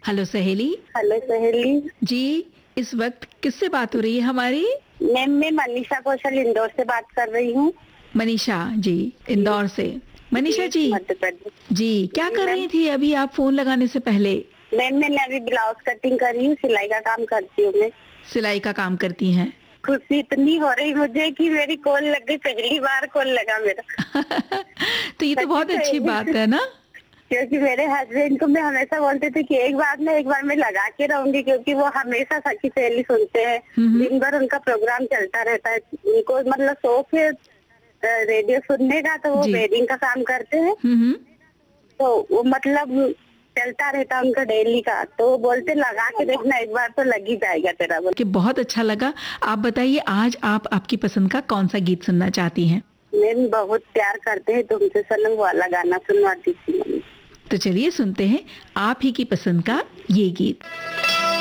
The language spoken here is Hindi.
हेलो सहेली। हेलो सहेली जी, इस वक्त किससे बात हो रही है हमारी? मैम, मैं मनीषा कौशल इंदौर से बात कर रही हूँ। मनीषा जी, इंदौर से। मनीषा जी, मध्य प्रदेश। जी क्या जी कर मैम। रही थी अभी आप फोन लगाने से पहले? मैम, मैं अभी ब्लाउज कटिंग कर रही हूँ, सिलाई का काम करती हूँ मैं। सिलाई का काम करती हैं? खुशी इतनी हो रही मुझे कि मेरी कॉल लग गई, पहली बार कॉल लगा मेरा। तो ये तो सच्ची बहुत अच्छी बात सहेली। है ना। क्योंकि मेरे हस्बैंड को मैं हमेशा बोलते थे कि एक बार मैं लगा के रहूंगी, क्योंकि वो हमेशा सच्ची सहेली सुनते हैं। दिन भर उनका प्रोग्राम चलता रहता है, उनको मतलब शौक है रेडियो सुनने का, तो वो जी। वेडिंग का काम करते हैं। हम्म। तो वो मतलब चलता रहता उनका डेली का, तो वो बोलते लगा के देखना, एक बार तो लग ही जाएगा तेरा। बोल कि बहुत अच्छा लगा। आप बताइए आज आप आपकी पसंद का कौन सा गीत सुनना चाहती हैं? मैम, बहुत प्यार करते हैं तुमसे सनम वाला गाना सुनवाती थी। तो चलिए सुनते हैं आप ही की पसंद का ये गीत।